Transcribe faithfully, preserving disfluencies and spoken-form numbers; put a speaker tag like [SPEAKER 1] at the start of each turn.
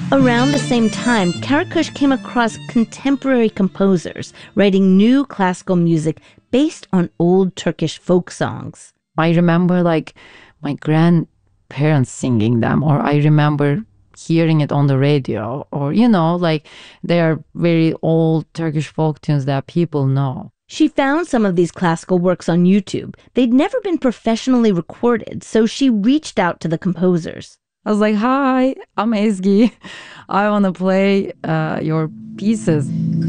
[SPEAKER 1] Around the same time, Karakush came across contemporary composers writing new classical music based on old Turkish folk songs.
[SPEAKER 2] I remember like my grandparents singing them, or I remember hearing it on the radio, or, you know, like they are very old Turkish folk tunes that people know.
[SPEAKER 1] She found some of these classical works on YouTube. They'd never been professionally recorded, so she reached out to the composers.
[SPEAKER 2] I was like, hi, I'm Ezgi. I want to play uh, your pieces.